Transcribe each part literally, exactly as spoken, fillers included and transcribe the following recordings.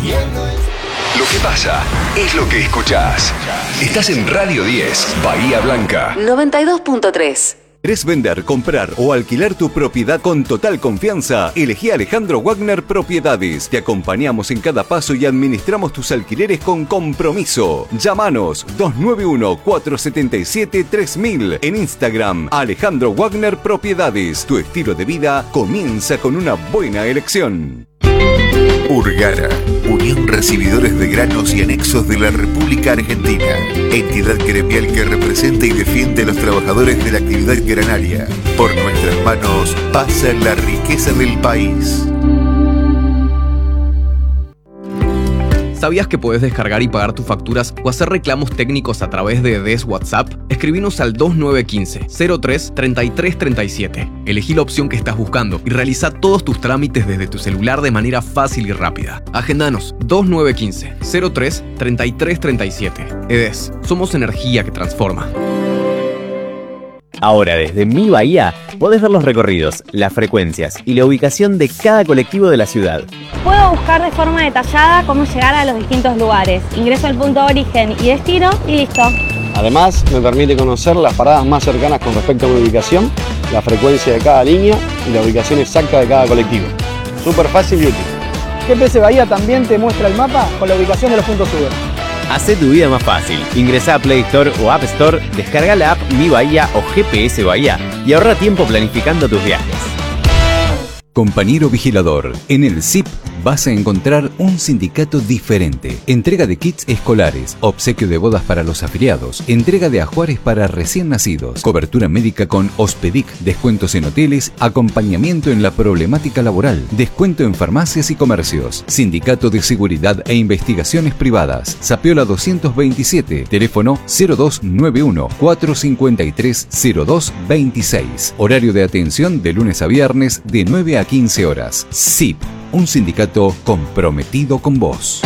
Lo que pasa es lo que escuchás. Estás en Radio diez, Bahía Blanca. noventa y dos punto tres. ¿Querés vender, comprar o alquilar tu propiedad con total confianza? Elegí a Alejandro Wagner Propiedades. Te acompañamos en cada paso y administramos tus alquileres con compromiso. Llámanos dos nueve uno, cuatro siete siete, tres mil. En Instagram, Alejandro Wagner Propiedades. Tu estilo de vida comienza con una buena elección. Urgara, Unión Recibidores de Granos y Anexos de la República Argentina. Entidad gremial que representa y defiende a los trabajadores de la actividad granaria. Por nuestras manos pasa la riqueza del país. ¿Sabías que podés descargar y pagar tus facturas o hacer reclamos técnicos a través de D E S WhatsApp? Escribinos al dos nueve uno cinco, cero tres, treinta y tres treinta y siete. Elegí la opción que estás buscando y realiza todos tus trámites desde tu celular de manera fácil y rápida. Agendanos dos nueve uno cinco, cero tres, treinta y tres treinta y siete. E D E S, somos energía que transforma. Ahora desde Mi Bahía podés ver los recorridos, las frecuencias y la ubicación de cada colectivo de la ciudad. Puedo buscar de forma detallada cómo llegar a los distintos lugares. Ingreso al punto de origen y destino y listo. Además, me permite conocer las paradas más cercanas con respecto a mi ubicación, la frecuencia de cada línea y la ubicación exacta de cada colectivo. Súper fácil y útil. G P S Bahía también te muestra el mapa con la ubicación de los puntos Uber. Hacé tu vida más fácil. Ingresá a Play Store o App Store, descarga la app Mi Bahía o G P S Bahía y ahorra tiempo planificando tus viajes. Compañero vigilador, en el S I P vas a encontrar un sindicato diferente. Entrega de kits escolares, obsequio de bodas para los afiliados, entrega de ajuares para recién nacidos, cobertura médica con Hospedic, descuentos en hoteles, acompañamiento en la problemática laboral, descuento en farmacias y comercios. Sindicato de Seguridad e Investigaciones Privadas, Zapiola doscientos veintisiete, teléfono cero dos nueve uno, cuatro cinco tres, cero dos dos seis. Horario de atención de lunes a viernes de nueve a quince horas. S I P, un sindicato comprometido con vos.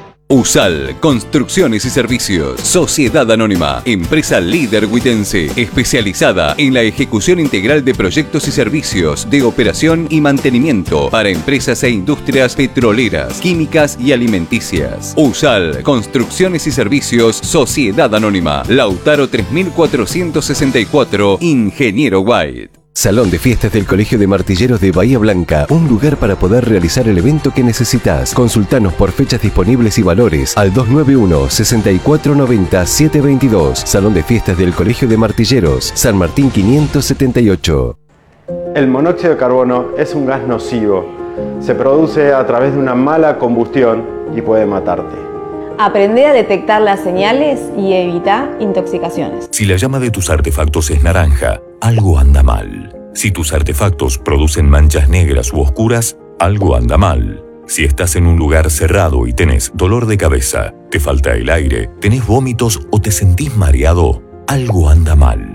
USAL, Construcciones y Servicios, Sociedad Anónima, empresa líder huitense, especializada en la ejecución integral de proyectos y servicios de operación y mantenimiento para empresas e industrias petroleras, químicas y alimenticias. USAL, Construcciones y Servicios, Sociedad Anónima, Lautaro tres mil cuatrocientos sesenta y cuatro, Ingeniero White. Salón de Fiestas del Colegio de Martilleros de Bahía Blanca, un lugar para poder realizar el evento que necesitas. Consultanos por fechas disponibles y valores al dos nueve uno, sesenta y cuatro noventa, setecientos veintidós. Salón de Fiestas del Colegio de Martilleros, San Martín quinientos setenta y ocho. El monóxido de carbono es un gas nocivo. Se produce a través de una mala combustión y puede matarte. Aprende a detectar las señales y evita intoxicaciones. Si la llama de tus artefactos es naranja, algo anda mal. Si tus artefactos producen manchas negras u oscuras, algo anda mal. Si estás en un lugar cerrado y tenés dolor de cabeza, te falta el aire, tenés vómitos o te sentís mareado, algo anda mal.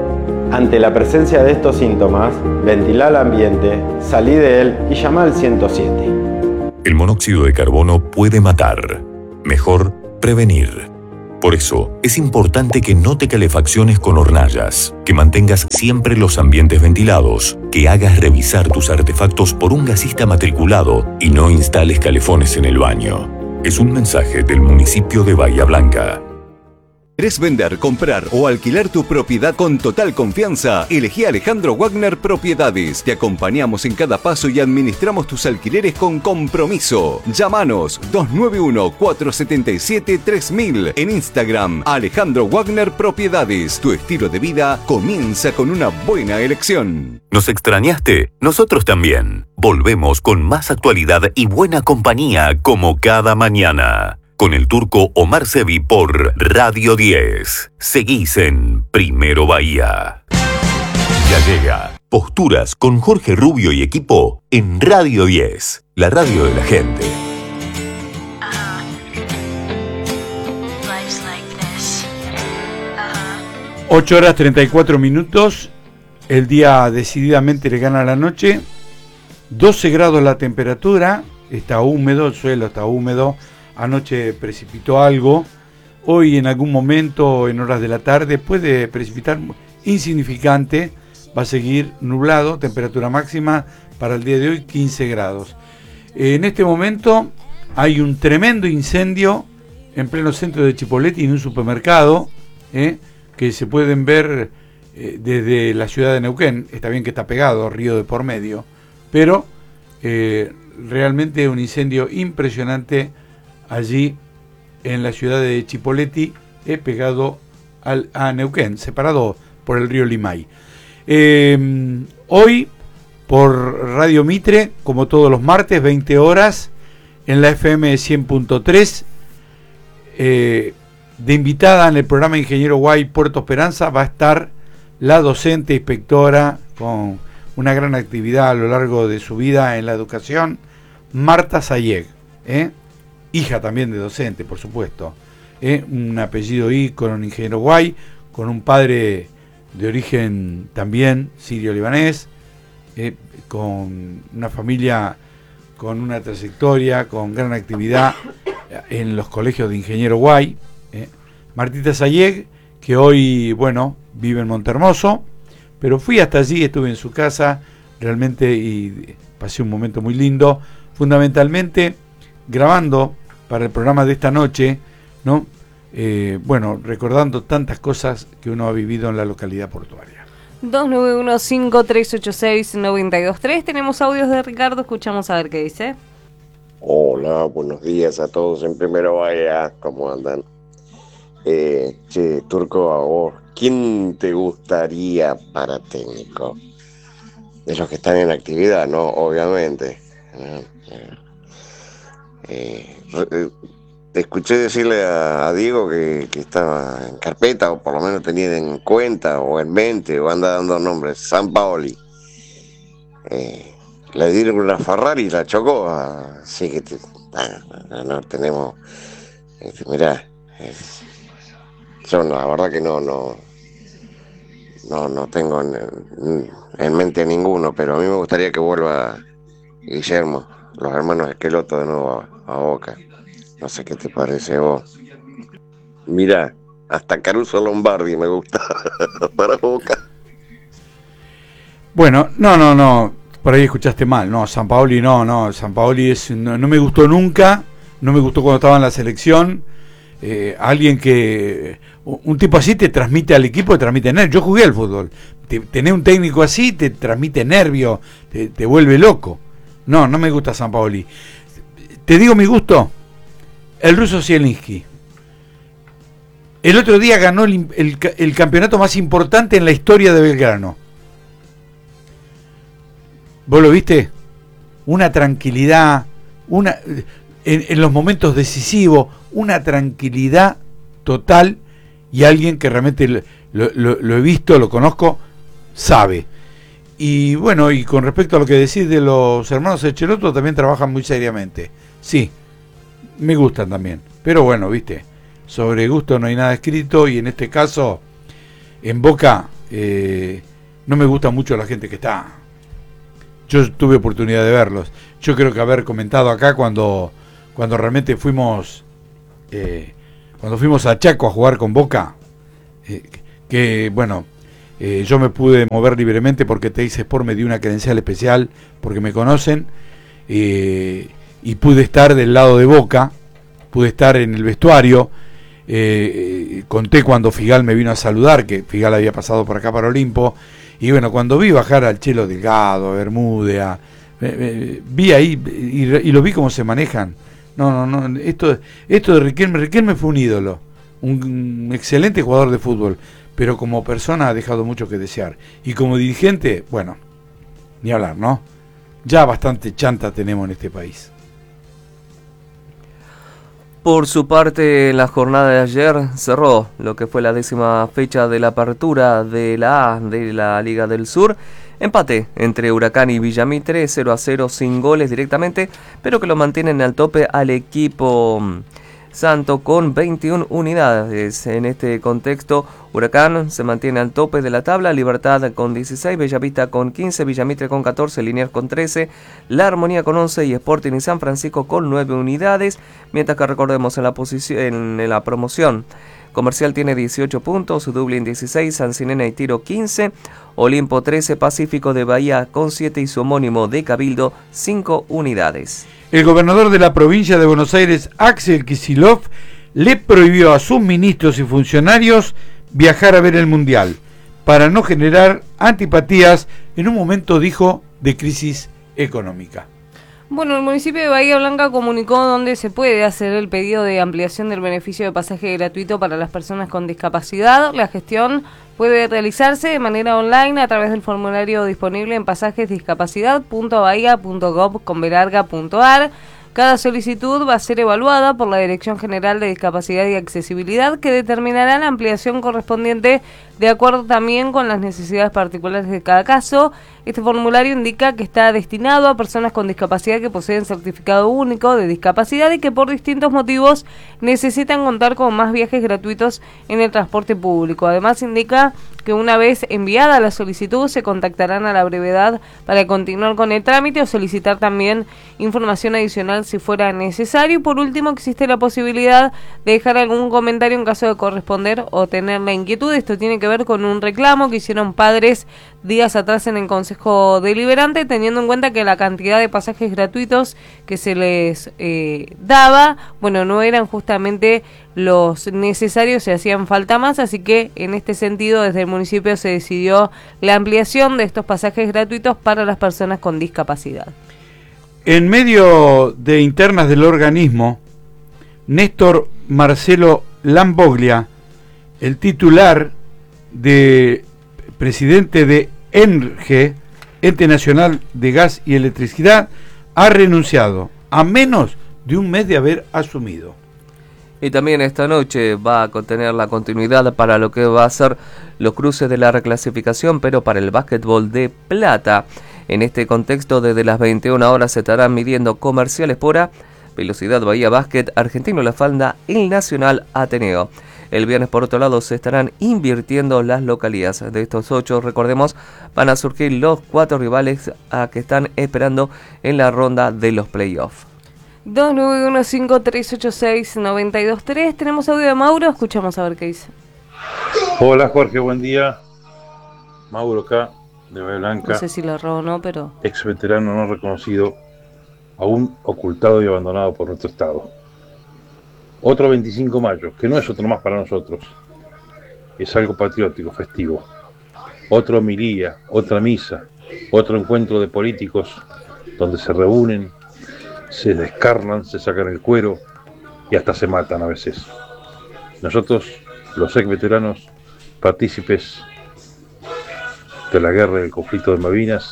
Ante la presencia de estos síntomas, ventila el ambiente, salí de él y llama al ciento siete. El monóxido de carbono puede matar. Mejor prevenir. Por eso, es importante que no te calefacciones con hornallas, que mantengas siempre los ambientes ventilados, que hagas revisar tus artefactos por un gasista matriculado y no instales calefones en el baño. Es un mensaje del municipio de Bahía Blanca. ¿Querés vender, comprar o alquilar tu propiedad con total confianza? Elegí a Alejandro Wagner Propiedades. Te acompañamos en cada paso y administramos tus alquileres con compromiso. Llámanos dos nueve uno, cuatro siete siete, tres mil. En Instagram, Alejandro Wagner Propiedades. Tu estilo de vida comienza con una buena elección. ¿Nos extrañaste? Nosotros también. Volvemos con más actualidad y buena compañía como cada mañana. Con el turco Omar Sevi por Radio diez. Seguís en Primero Bahía. Ya llega Posturas con Jorge Rubio y equipo en Radio diez, la radio de la gente. ocho horas treinta y cuatro minutos. El día decididamente le gana a la noche. doce grados la temperatura. Está húmedo, el suelo está húmedo. Anoche precipitó algo. Hoy en algún momento, en horas de la tarde, puede precipitar insignificante. Va a seguir nublado. Temperatura máxima para el día de hoy quince grados. En este momento hay un tremendo incendio en pleno centro de Chipoleti, en un supermercado, ¿eh? que se pueden ver eh, desde la ciudad de Neuquén. Está bien que está pegado, río de por medio, pero eh, realmente un incendio impresionante allí en la ciudad de Chipoleti, eh, pegado al, a Neuquén, separado por el río Limay. Eh, hoy, por Radio Mitre, como todos los martes, veinte horas, en la F M cien punto tres, eh, de invitada en el programa Ingeniero Guay Puerto Esperanza, va a estar la docente inspectora con una gran actividad a lo largo de su vida en la educación, Marta Sayeg, ¿eh? hija también de docente, por supuesto, ¿eh? un apellido ícono, un ingeniero Guay, con un padre de origen también sirio-libanés, eh, con una familia con una trayectoria, con gran actividad en los colegios de Ingeniero Guay. Eh. Martita Sayeg, que hoy, bueno, vive en Montehermoso, pero fui hasta allí, estuve en su casa, realmente, y pasé un momento muy lindo, fundamentalmente grabando para el programa de esta noche, ¿no? Eh, bueno, recordando tantas cosas que uno ha vivido en la localidad portuaria. dos nueve uno, cinco tres ocho seis, nueve dos tres. Tenemos audios de Ricardo, escuchamos a ver qué dice. Hola, buenos días a todos. En primero vaya, ¿cómo andan? Eh, che, Turco, a vos, ¿quién te gustaría para técnico? De los que están en actividad, ¿no? Obviamente. Eh, eh, eh, te escuché decirle a, a Diego que, que estaba en carpeta, o por lo menos tenía en cuenta, o en mente, o anda dando nombres. Sampaoli. Eh, le dieron una Ferrari y la chocó, así que te, no, no tenemos. Este, mirá, es, yo no, la verdad que no, no, no, no tengo en, en mente a ninguno, pero a mí me gustaría que vuelva Guillermo, los hermanos Esqueloto de nuevo a, a Boca. No sé qué te parece vos. Mirá, hasta Caruso Lombardi me gusta para Boca. Bueno, no, no, no, por ahí escuchaste mal, no, Sampaoli no, no, Sampaoli es, no, no me gustó nunca, no me gustó cuando estaba en la selección. Eh, alguien que, un tipo así te transmite al equipo, te transmite nervios. Yo jugué al fútbol, te, tener un técnico así te transmite nervios, te, te vuelve loco. No, no me gusta Sampaoli. Te digo mi gusto, el ruso Zielinski. El otro día ganó el, el, el campeonato más importante en la historia de Belgrano. ¿Vos lo viste? Una tranquilidad, una en, en los momentos decisivos, una tranquilidad total, y alguien que realmente lo, lo, lo he visto, lo conozco, sabe. Y bueno, y con respecto a lo que decís de los hermanos Esqueloto, también trabajan muy seriamente. Sí, me gustan también. Pero bueno, viste, sobre gusto no hay nada escrito, y en este caso, en Boca, eh, no me gusta mucho la gente que está. Yo tuve oportunidad de verlos. Yo creo que haber comentado acá cuando, cuando realmente fuimos, eh, cuando fuimos a Chaco a jugar con Boca, eh, que bueno, eh, yo me pude mover libremente porque Teis Sport me dio una credencial especial, porque me conocen, eh, y pude estar del lado de Boca, pude estar en el vestuario. Eh, conté cuando Figal me vino a saludar, que Figal había pasado por acá para Olimpo. Y bueno, cuando vi bajar al Chelo Delgado, a Bermúdez, a, eh, eh, vi ahí y, y lo vi cómo se manejan. No, no, no, esto, esto de Riquelme, Riquelme fue un ídolo, un, un excelente jugador de fútbol, pero como persona ha dejado mucho que desear. Y como dirigente, bueno, ni hablar, ¿no? Ya bastante chanta tenemos en este país. Por su parte, la jornada de ayer cerró lo que fue la décima fecha de la apertura de la A de la Liga del Sur. Empate entre Huracán y Villamitre, cero a cero sin goles directamente, pero que lo mantienen al tope al equipo santo con veintiuna unidades. En este contexto, Huracán se mantiene al tope de la tabla, Libertad con dieciséis, Bellavista con quince, Villamitre con catorce, Liniers con trece, La Armonía con once y Sporting y San Francisco con nueve unidades, mientras que recordemos en la posición, en la promoción, Comercial tiene dieciocho puntos, Dublín dieciséis, Sancinena y Tiro quince, Olimpo trece, Pacífico de Bahía con siete y su homónimo de Cabildo cinco unidades. El gobernador de la provincia de Buenos Aires, Axel Kicillof, le prohibió a sus ministros y funcionarios viajar a ver el Mundial, para no generar antipatías en un momento, dijo, de crisis económica. Bueno, el municipio de Bahía Blanca comunicó dónde se puede hacer el pedido de ampliación del beneficio de pasaje gratuito para las personas con discapacidad. La gestión puede realizarse de manera online a través del formulario disponible en pasajesdiscapacidad punto bahía punto gov con b larga punto a r. Cada solicitud va a ser evaluada por la Dirección General de Discapacidad y Accesibilidad, que determinará la ampliación correspondiente de acuerdo también con las necesidades particulares de cada caso. Este formulario indica que está destinado a personas con discapacidad que poseen certificado único de discapacidad y que por distintos motivos necesitan contar con más viajes gratuitos en el transporte público. Además, indica que una vez enviada la solicitud se contactarán a la brevedad para continuar con el trámite o solicitar también información adicional si fuera necesario. Y por último, existe la posibilidad de dejar algún comentario en caso de corresponder o tener la inquietud. Esto tiene que ver con un reclamo que hicieron padres días atrás en el Consejo Deliberante, teniendo en cuenta que la cantidad de pasajes gratuitos que se les eh, daba, bueno, no eran justamente los necesarios, se hacían falta más, así que en este sentido desde el municipio se decidió la ampliación de estos pasajes gratuitos para las personas con discapacidad. En medio de internas del organismo, Néstor Marcelo Lamboglia, el titular de presidente de ENRGE, Ente Nacional de Gas y Electricidad, ha renunciado a menos de un mes de haber asumido. Y también esta noche va a contener la continuidad para lo que va a ser los cruces de la reclasificación, pero para el básquetbol de plata. En este contexto, desde las veintiuna horas se estarán midiendo Comercial Espora, Velocidad Bahía Básquet, Argentino La Falda, el Nacional Ateneo. El viernes, por otro lado, se estarán invirtiendo las localías. De estos ocho, recordemos, van a surgir los cuatro rivales a que están esperando en la ronda de los playoffs. dos nueve uno cinco tres ocho seis nueve dos tres. Tenemos audio de Mauro, escuchamos a ver qué dice. Hola Jorge, buen día. Mauro acá, de Bahía Blanca. No sé si lo robó o no, pero... Ex veterano no reconocido, aún ocultado y abandonado por nuestro Estado. Otro veinticinco de mayo, que no es otro más para nosotros. Es algo patriótico, festivo. Otro homilía, otra misa, otro encuentro de políticos donde se reúnen, se descarnan, se sacan el cuero y hasta se matan a veces. Nosotros, los ex veteranos, partícipes de la guerra y del conflicto de Malvinas,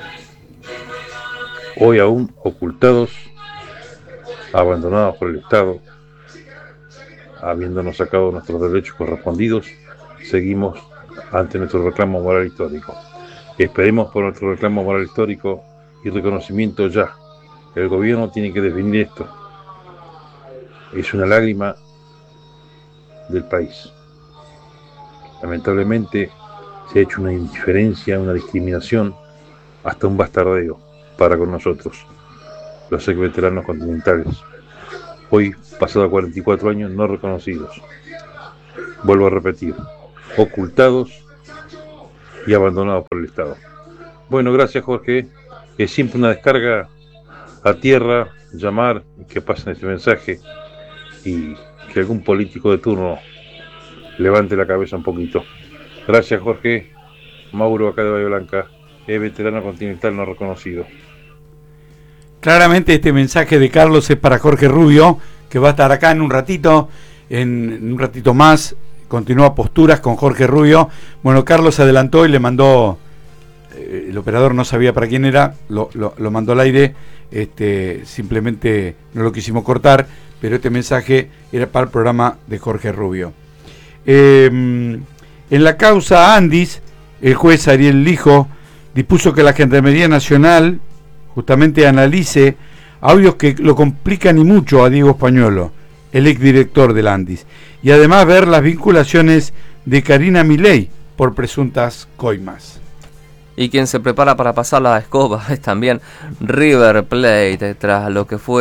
hoy aún ocultados, abandonados por el Estado, habiéndonos sacado nuestros derechos correspondidos, seguimos ante nuestro reclamo moral histórico. Esperemos por nuestro reclamo moral histórico y reconocimiento ya. El gobierno tiene que definir esto. Es una lágrima del país. Lamentablemente se ha hecho una indiferencia, una discriminación, hasta un bastardeo para con nosotros, los ex veteranos continentales. Hoy, pasado cuarenta y cuatro años, no reconocidos. Vuelvo a repetir, ocultados y abandonados por el Estado. Bueno, gracias Jorge. Es siempre una descarga a tierra, llamar, que pasen este mensaje y que algún político de turno levante la cabeza un poquito. Gracias Jorge. Mauro acá de Bahía Blanca, es veterano continental no reconocido. Claramente este mensaje de Carlos es para Jorge Rubio, que va a estar acá en un ratito, en un ratito más, continúa Posturas con Jorge Rubio. Bueno, Carlos adelantó y le mandó, eh, el operador no sabía para quién era, lo, lo, lo mandó al aire, este, simplemente no lo quisimos cortar, pero este mensaje era para el programa de Jorge Rubio. Eh, en la causa Andis, el juez Ariel Lijo dispuso que la Gendarmería Nacional justamente analice audios que lo complican y mucho a Diego Españolo, el exdirector del Andis, y además ver las vinculaciones de Karina Milei por presuntas coimas. Y quien se prepara para pasar la escoba es también River Plate, tras lo que fue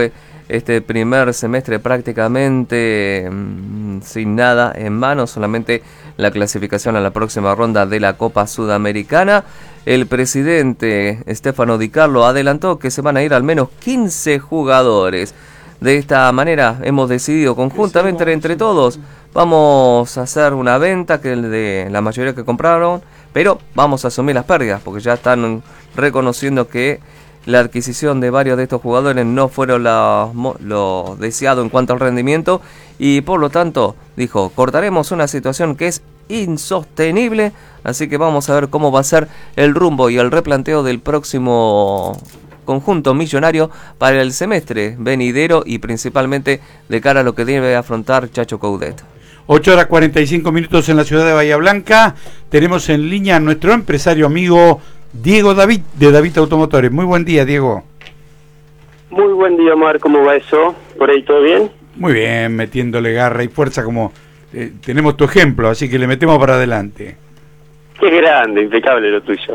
este primer semestre prácticamente mmm, sin nada en mano, solamente la clasificación a la próxima ronda de la Copa Sudamericana. El presidente Stefano Di Carlo adelantó que se van a ir al menos quince jugadores. De esta manera hemos decidido conjuntamente entre todos, vamos a hacer una venta que de la mayoría que compraron, pero vamos a asumir las pérdidas porque ya están reconociendo que la adquisición de varios de estos jugadores no fueron lo, lo deseado en cuanto al rendimiento y por lo tanto, dijo, cortaremos una situación que es insostenible, así que vamos a ver cómo va a ser el rumbo y el replanteo del próximo conjunto millonario para el semestre venidero y principalmente de cara a lo que debe afrontar Chacho Coudet. ocho horas cuarenta y cinco minutos en la ciudad de Bahía Blanca. Tenemos en línea a nuestro empresario amigo Diego David, de David Automotores. Muy buen día, Diego. Muy buen día, Omar. ¿Cómo va eso? ¿Por ahí todo bien? Muy bien, metiéndole garra y fuerza como eh, tenemos tu ejemplo, así que le metemos para adelante. Qué grande, impecable lo tuyo.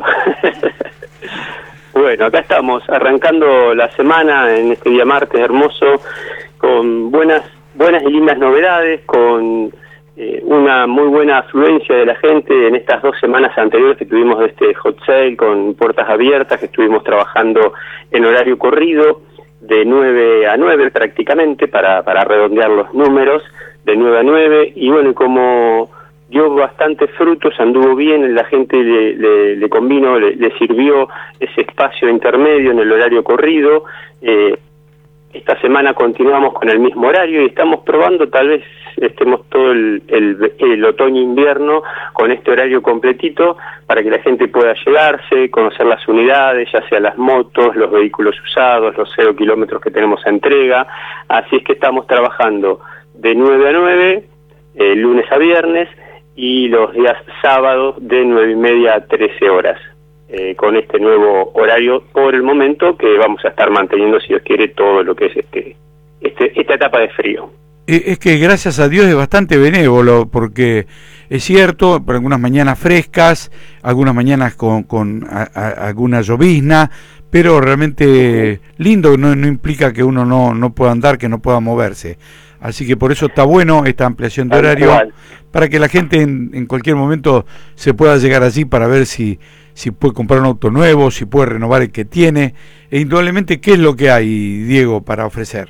Bueno, acá estamos, arrancando la semana en este día martes hermoso, con buenas, buenas y lindas novedades, con eh, una muy buena afluencia de la gente en estas dos semanas anteriores que tuvimos de este hot sale con puertas abiertas, que estuvimos trabajando en horario corrido, de nueve a nueve prácticamente, para, para redondear los números, de nueve a nueve, y bueno, como dio bastantes frutos, anduvo bien, la gente le, le, le convino, le, le sirvió ese espacio intermedio en el horario corrido. Eh, esta semana continuamos con el mismo horario y estamos probando, tal vez estemos todo el, el, el otoño-invierno con este horario completito para que la gente pueda llegarse, conocer las unidades, ya sea las motos, los vehículos usados, los cero kilómetros que tenemos a entrega. Así es que estamos trabajando de nueve a nueve, eh, lunes a viernes, y los días sábados de nueve y media a trece horas, eh, con este nuevo horario por el momento que vamos a estar manteniendo, si Dios quiere, todo lo que es este, este esta etapa de frío. Es que gracias a Dios es bastante benévolo, porque es cierto, por algunas mañanas frescas, algunas mañanas con, con a, a, alguna llovizna, pero realmente lindo, no, no implica que uno no, no pueda andar, que no pueda moverse. Así que por eso está bueno esta ampliación de horario, para que la gente en, en cualquier momento se pueda llegar allí para ver si, si puede comprar un auto nuevo, si puede renovar el que tiene. E indudablemente, ¿qué es lo que hay, Diego, para ofrecer?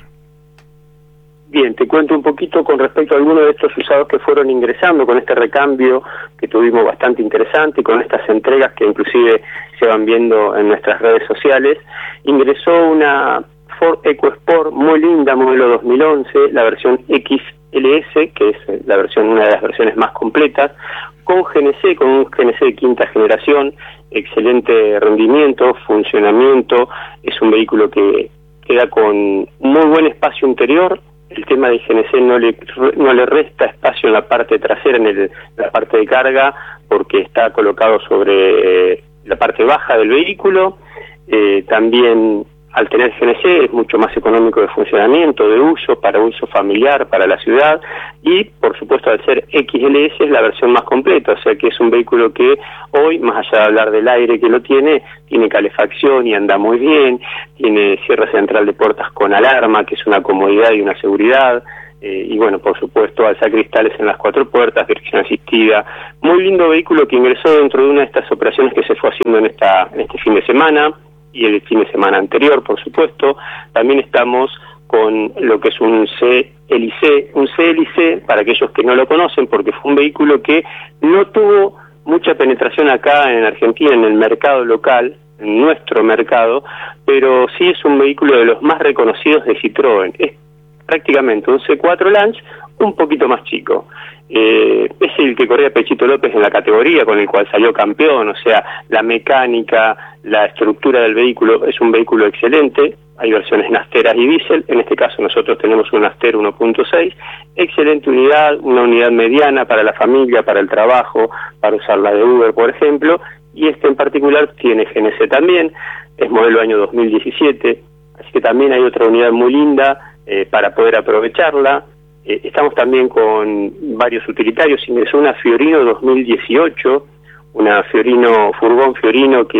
Bien, te cuento un poquito con respecto a algunos de estos usados que fueron ingresando con este recambio que tuvimos bastante interesante, y con estas entregas que inclusive se van viendo en nuestras redes sociales. Ingresó una Ford EcoSport muy linda, modelo dos mil once, la versión X L S, que es la versión, una de las versiones más completas, con G N C, con un G N C de quinta generación, excelente rendimiento, funcionamiento, es un vehículo que queda con muy buen espacio interior. El tema de G N C no le no le resta espacio en la parte trasera, en el, la parte de carga, porque está colocado sobre eh, la parte baja del vehículo. Eh, también, al tener G N C, es mucho más económico de funcionamiento, de uso, para uso familiar, para la ciudad, y por supuesto al ser X L S es la versión más completa, o sea que es un vehículo que hoy, más allá de hablar del aire que lo tiene, tiene calefacción y anda muy bien, tiene cierre central de puertas con alarma, que es una comodidad y una seguridad, eh, y bueno, por supuesto, alza cristales en las cuatro puertas, dirección asistida. Muy lindo vehículo que ingresó dentro de una de estas operaciones que se fue haciendo en, esta, en este fin de semana, y el fin de semana anterior, por supuesto. También estamos con lo que es un C L I C, un C L I C, para aquellos que no lo conocen, porque fue un vehículo que no tuvo mucha penetración acá en Argentina, en el mercado local, en nuestro mercado, pero sí es un vehículo de los más reconocidos de Citroën. Es prácticamente un C cuatro Launch, un poquito más chico. Eh, es el que corría Pechito López en la categoría, con el cual salió campeón, o sea, la mecánica, la estructura del vehículo, es un vehículo excelente. Hay versiones nasteras y diésel, en este caso nosotros tenemos un Naster uno punto seis, excelente unidad, una unidad mediana para la familia, para el trabajo, para usarla de Uber, por ejemplo, y este en particular tiene G N C también, es modelo año dos mil diecisiete, así que también hay otra unidad muy linda eh, para poder aprovecharla. Eh, estamos también con varios utilitarios, ingresó una Fiorino dos mil dieciocho, una Fiorino, furgón Fiorino que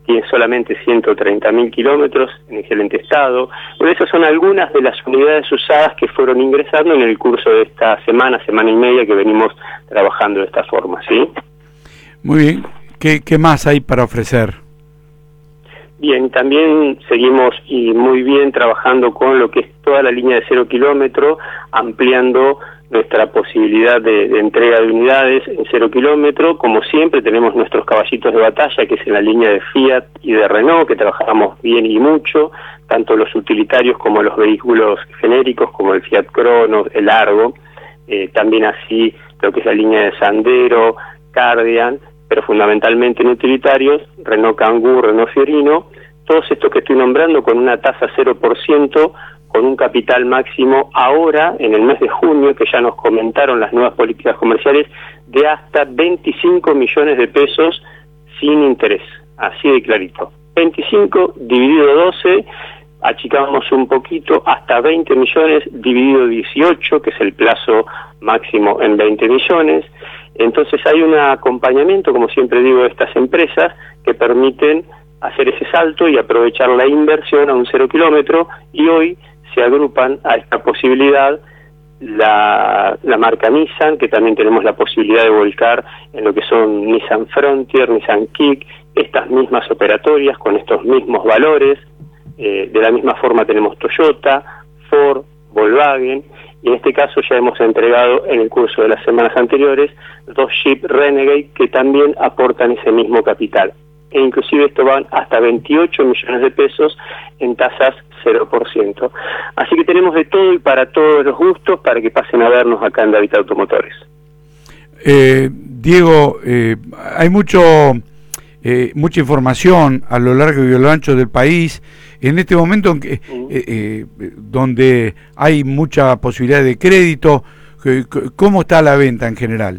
tiene solamente ciento treinta mil kilómetros en excelente estado. Bueno, esas son algunas de las unidades usadas que fueron ingresando en el curso de esta semana, semana y media que venimos trabajando de esta forma, ¿sí? Muy bien. ¿Qué, qué más hay para ofrecer? Bien, también seguimos y muy bien trabajando con lo que es toda la línea de cero kilómetro, ampliando nuestra posibilidad de, de entrega de unidades en cero kilómetro. Como siempre tenemos nuestros caballitos de batalla, que es en la línea de Fiat y de Renault, que trabajamos bien y mucho, tanto los utilitarios como los vehículos genéricos, como el Fiat Crono, el Argo, eh, también así lo que es la línea de Sandero, Cardian, pero fundamentalmente en utilitarios, Renault Kangoo, Renault Fiorino, todos estos que estoy nombrando con una tasa cero por ciento, con un capital máximo ahora, en el mes de junio, que ya nos comentaron las nuevas políticas comerciales, de hasta veinticinco millones de pesos sin interés, así de clarito. veinticinco dividido doce, achicamos un poquito, hasta veinte millones dividido dieciocho, que es el plazo máximo en veinte millones. Entonces hay un acompañamiento, como siempre digo, de estas empresas que permiten hacer ese salto y aprovechar la inversión a un cero kilómetro, y hoy se agrupan a esta posibilidad la, la marca Nissan, que también tenemos la posibilidad de volcar en lo que son Nissan Frontier, Nissan Kick, estas mismas operatorias con estos mismos valores. Eh, de la misma forma tenemos Toyota, Ford, Volkswagen, y en este caso ya hemos entregado en el curso de las semanas anteriores dos Jeep Renegade que también aportan ese mismo capital. E inclusive esto van hasta veintiocho millones de pesos en tasas cero por ciento. Así que tenemos de todo y para todos los gustos para que pasen a vernos acá en David Automotores. Eh, Diego, eh, hay mucho eh, mucha información a lo largo y a lo ancho del país. En este momento en que, eh, eh, donde hay mucha posibilidad de crédito, ¿cómo está la venta en general?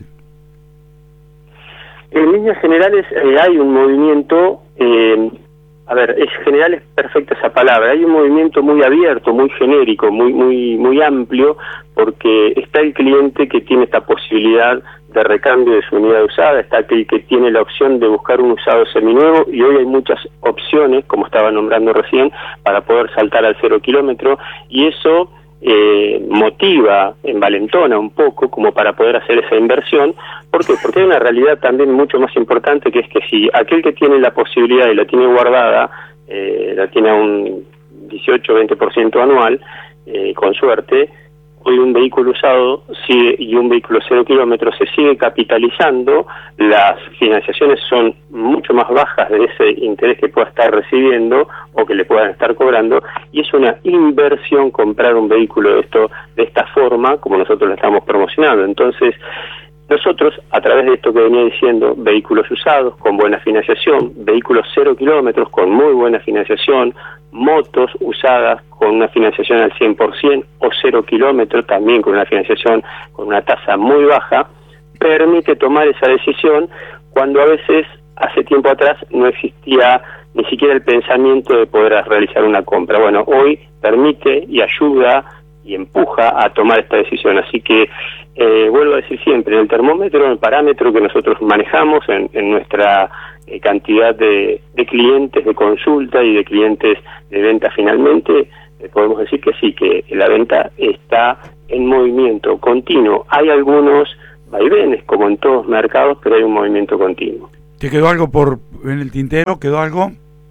En líneas generales eh, hay un movimiento, eh, a ver, es general, es perfecta esa palabra, hay un movimiento muy abierto, muy genérico, muy muy muy amplio, porque está el cliente que tiene esta posibilidad de recambio de su unidad usada, está aquel que tiene la opción de buscar un usado seminuevo, y hoy hay muchas opciones, como estaba nombrando recién, para poder saltar al cero kilómetro, y eso eh, motiva, envalentona un poco como para poder hacer esa inversión. ¿Por qué? Porque hay una realidad también mucho más importante, que es que si aquel que tiene la posibilidad y la tiene guardada, eh, la tiene a un dieciocho a veinte por ciento anual, eh, con suerte, hoy un vehículo usado sigue, y un vehículo cero kilómetros se sigue capitalizando, las financiaciones son mucho más bajas de ese interés que pueda estar recibiendo o que le puedan estar cobrando, y es una inversión comprar un vehículo de esto de esta forma, como nosotros lo estamos promocionando. Entonces, nosotros, a través de esto que venía diciendo, vehículos usados con buena financiación, vehículos cero kilómetros con muy buena financiación, motos usadas con una financiación al cien por ciento o cero kilómetros también con una financiación con una tasa muy baja, permite tomar esa decisión cuando a veces, hace tiempo atrás, no existía ni siquiera el pensamiento de poder realizar una compra. Bueno, hoy permite y ayuda y empuja a tomar esta decisión. Así que, eh, vuelvo a decir siempre, en el termómetro, en el parámetro que nosotros manejamos, en, en nuestra eh, cantidad de, de clientes de consulta y de clientes de venta finalmente, eh, podemos decir que sí, que la venta está en movimiento continuo. Hay algunos vaivenes, como en todos mercados, pero hay un movimiento continuo. ¿Te quedó algo por en el tintero? ¿Quedó algo?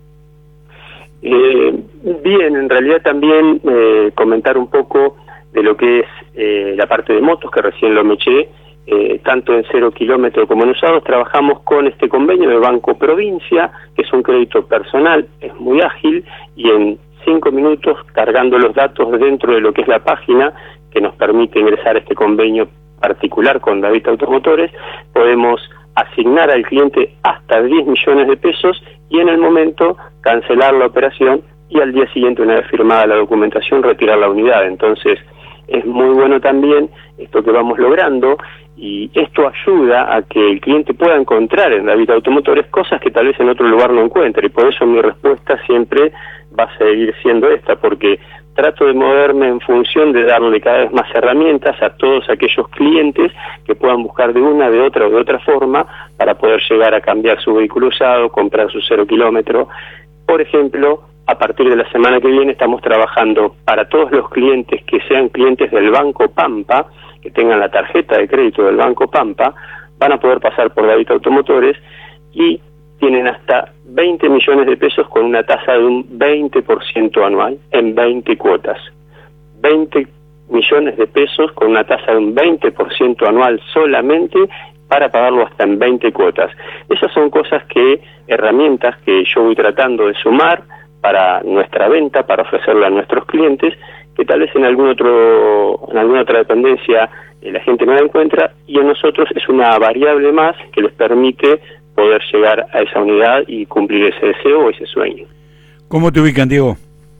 Eh, bien, en realidad también eh, comentar un poco de lo que es eh, la parte de motos, que recién lo meché, eh, tanto en cero kilómetro como en usados. Trabajamos con este convenio de Banco Provincia, que es un crédito personal, es muy ágil, y en cinco minutos, cargando los datos dentro de lo que es la página, que nos permite ingresar a este convenio particular con David Automotores, podemos asignar al cliente hasta diez millones de pesos y en el momento cancelar la operación, y al día siguiente, una vez firmada la documentación, retirar la unidad. Entonces es muy bueno también esto que vamos logrando, y esto ayuda a que el cliente pueda encontrar en David Automotores cosas que tal vez en otro lugar no encuentre, y por eso mi respuesta siempre va a seguir siendo esta, porque trato de moverme en función de darle cada vez más herramientas a todos aquellos clientes que puedan buscar de una, de otra o de otra forma para poder llegar a cambiar su vehículo usado, comprar su cero kilómetro. Por ejemplo, a partir de la semana que viene estamos trabajando para todos los clientes que sean clientes del Banco Pampa, que tengan la tarjeta de crédito del Banco Pampa, van a poder pasar por David Automotores y tienen hasta veinte millones de pesos con una tasa de un veinte por ciento anual en veinte cuotas. veinte millones de pesos con una tasa de un veinte por ciento anual solamente para pagarlo hasta en veinte cuotas. Esas son cosas que, herramientas que yo voy tratando de sumar para nuestra venta, para ofrecerle a nuestros clientes, que tal vez en algún otro, en alguna otra dependencia eh, la gente no la encuentra, y en nosotros es una variable más que les permite poder llegar a esa unidad y cumplir ese deseo o ese sueño. ¿Cómo te ubican, Diego?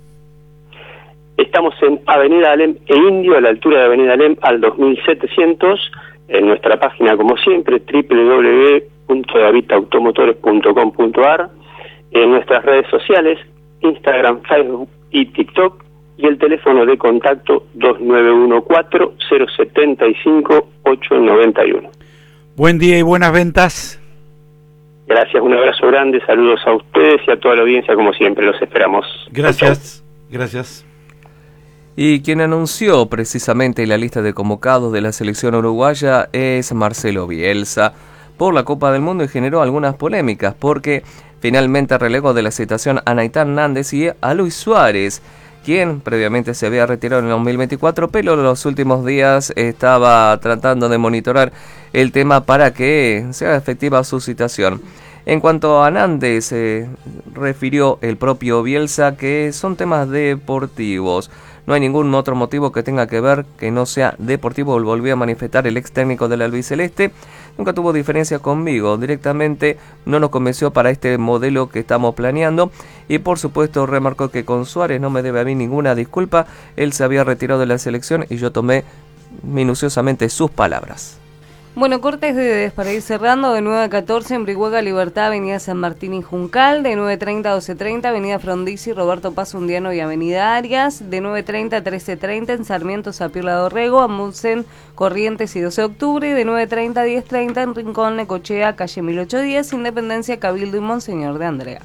Estamos en Avenida Alem e Indio, a la altura de Avenida Alem al dos mil setecientos, en nuestra página como siempre, doble u doble u doble u punto david automotores punto com punto a r, en nuestras redes sociales, Instagram, Facebook y TikTok, y el teléfono de contacto dos nueve uno cuatro, cero siete cinco, ocho nueve uno. Buen día y buenas ventas. Gracias, un abrazo grande, saludos a ustedes y a toda la audiencia, como siempre, los esperamos. Gracias, gracias. Y quien anunció precisamente la lista de convocados de la selección uruguaya es Marcelo Bielsa por la Copa del Mundo, y generó algunas polémicas porque finalmente relegó de la citación a Naitán Nández y a Luis Suárez, quien previamente se había retirado en el dos mil veinticuatro, pero en los últimos días estaba tratando de monitorar el tema para que sea efectiva su citación. En cuanto a Nández, eh, refirió el propio Bielsa que son temas deportivos. No hay ningún otro motivo que tenga que ver que no sea deportivo, volvió a manifestar el ex técnico del albiceleste. Nunca tuvo diferencia conmigo, directamente no nos convenció para este modelo que estamos planeando, y por supuesto remarcó que con Suárez no me debe a mí ninguna disculpa, él se había retirado de la selección y yo tomé minuciosamente sus palabras. Bueno, cortes de para ir cerrando, de nueve a catorce en Brihuega, Libertad, Avenida San Martín y Juncal, de nueve treinta a doce treinta, Avenida Frondizi, Roberto Paz Undiano y Avenida Arias, de nueve treinta a trece treinta en Sarmiento, Sapirla Dorrego, Amundsen, Corrientes y doce de octubre, y de nueve treinta a diez treinta en Rincón, Necochea, calle mil ochocientos diez, Independencia, Cabildo y Monseñor de Andrea.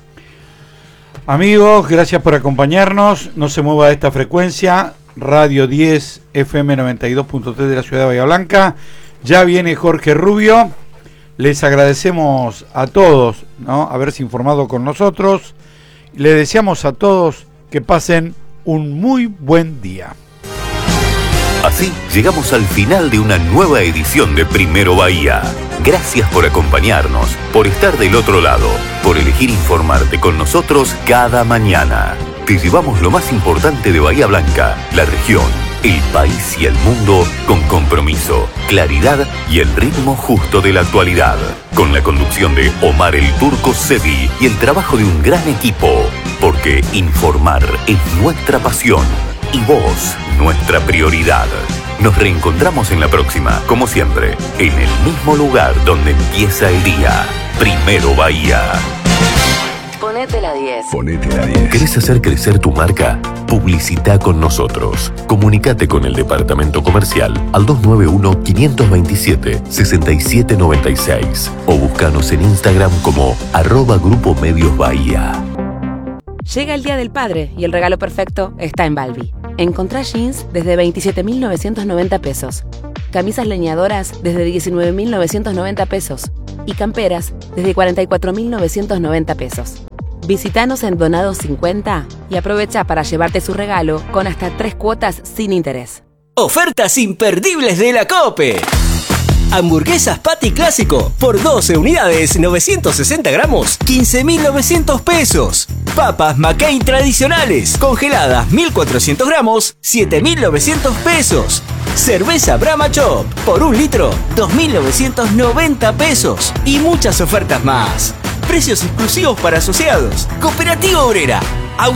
Amigos, gracias por acompañarnos, no se mueva de esta frecuencia, Radio diez, F M noventa y dos punto tres de la ciudad de Bahía Blanca. Ya viene Jorge Rubio, les agradecemos a todos, ¿no?, haberse informado con nosotros, le deseamos a todos que pasen un muy buen día. Así llegamos al final de una nueva edición de Primero Bahía. Gracias por acompañarnos, por estar del otro lado, por elegir informarte con nosotros cada mañana. Te llevamos lo más importante de Bahía Blanca, la región, el país y el mundo, con compromiso, claridad y el ritmo justo de la actualidad. Con la conducción de Omar el Turco Sevi y el trabajo de un gran equipo. Porque informar es nuestra pasión y vos, nuestra prioridad. Nos reencontramos en la próxima, como siempre, en el mismo lugar donde empieza el día. Primero Bahía. Ponete la diez. Ponete la diez. ¿Querés hacer crecer tu marca? Publicita con nosotros. Comunicate con el departamento comercial al dos nueve uno, cinco dos siete, seis siete nueve seis o búscanos en Instagram como arroba Grupo Medios Bahía. Llega el Día del Padre y el regalo perfecto está en Balbi. Encontrá jeans desde veintisiete mil novecientos noventa pesos, camisas leñadoras desde diecinueve mil novecientos noventa pesos y camperas desde cuarenta y cuatro mil novecientos noventa pesos. Visítanos en Donados cincuenta y aprovecha para llevarte su regalo con hasta tres cuotas sin interés. Ofertas imperdibles de la COPE. Hamburguesas Patty Clásico por doce unidades, novecientos sesenta gramos, quince mil novecientos pesos. Papas McCain tradicionales, congeladas mil cuatrocientos gramos, siete mil novecientos pesos. Cerveza Brahma Chop por un litro, dos mil novecientos noventa pesos. Y muchas ofertas más. Precios exclusivos para asociados. Cooperativa Obrera,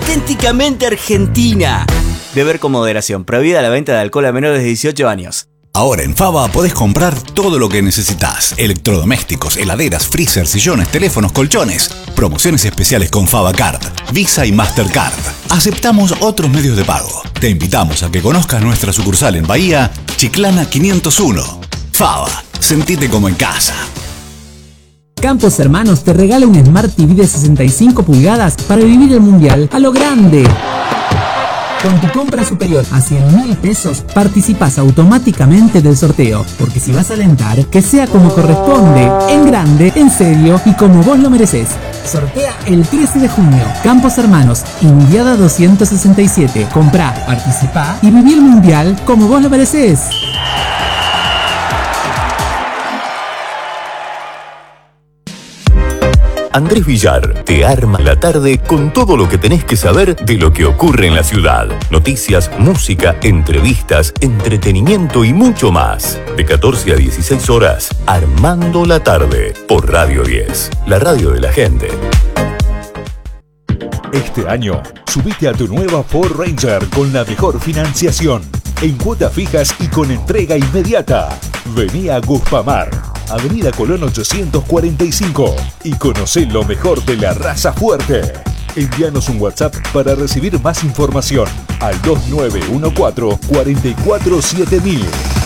auténticamente argentina. Beber con moderación. Prohibida la venta de alcohol a menores de dieciocho años. Ahora en Fava podés comprar todo lo que necesitas. Electrodomésticos, heladeras, freezer, sillones, teléfonos, colchones. Promociones especiales con Fava Card, Visa y Mastercard. Aceptamos otros medios de pago. Te invitamos a que conozcas nuestra sucursal en Bahía, Chiclana quinientos uno. Fava, sentite como en casa. Campos Hermanos te regala un Smart T V de sesenta y cinco pulgadas para vivir el mundial a lo grande. Con tu compra superior a cien mil pesos, participas automáticamente del sorteo. Porque si vas a alentar, que sea como corresponde, en grande, en serio y como vos lo mereces. Sortea el trece de junio. Campos Hermanos, Indiada doscientos sesenta y siete. Comprá, participá y viví el mundial como vos lo mereces. Andrés Villar te arma la tarde con todo lo que tenés que saber de lo que ocurre en la ciudad. Noticias, música, entrevistas, entretenimiento y mucho más. De catorce a dieciséis horas, Armando la tarde, por Radio diez, la radio de la gente. Este año, subite a tu nueva Ford Ranger con la mejor financiación, en cuotas fijas y con entrega inmediata. Vení a Guspamar, Avenida Colón ochocientos cuarenta y cinco, y conocé lo mejor de la raza fuerte. Envíanos un WhatsApp para recibir más información al dos nueve uno cuatro, cuatro cuatro siete mil.